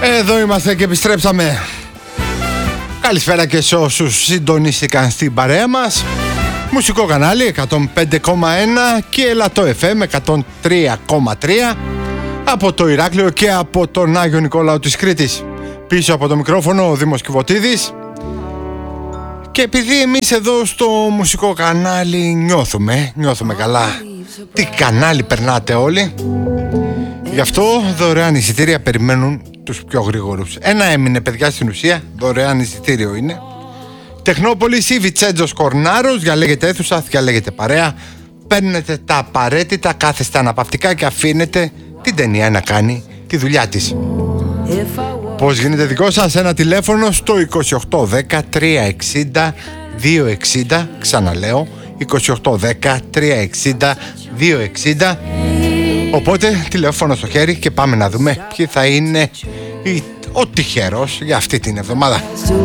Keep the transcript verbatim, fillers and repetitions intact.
Εδώ είμαστε και επιστρέψαμε. Καλησπέρα και σε όσους συντονίστηκαν στην παρέα μας. Μουσικό κανάλι εκατόν πέντε κόμμα ένα και Ελαττό εφ εμ εκατόν τρία κόμμα τρία από το Ηράκλειο και από τον Άγιο Νικόλαο της Κρήτης. Πίσω από το μικρόφωνο ο Δήμος Κιβωτίδης. Και επειδή εμείς εδώ στο μουσικό κανάλι νιώθουμε, νιώθουμε καλά τι κανάλι περνάτε όλοι, γι' αυτό δωρεάν εισιτήρια περιμένουν τους πιο γρήγορους. Ένα έμεινε, παιδιά, στην ουσία, δωρεάν εισιτήριο είναι. Τεχνόπολης ή Βιτσέντζος Κορνάρος, διαλέγετε αίθουσα, διαλέγετε παρέα, παίρνετε τα απαραίτητα, κάθεστε αναπαυτικά και αφήνετε την ταινία να κάνει τη δουλειά της. Πώς γίνεται δικό σας? Ένα τηλέφωνο στο είκοσι οκτώ δέκα τριακόσια εξήντα διακόσια εξήντα, ξαναλέω είκοσι οκτώ δέκα τριακόσια εξήντα διακόσια εξήντα. Οπότε τηλέφωνο στο χέρι και πάμε να δούμε ποιοι θα είναι οι, ο τυχερός για αυτή την εβδομάδα.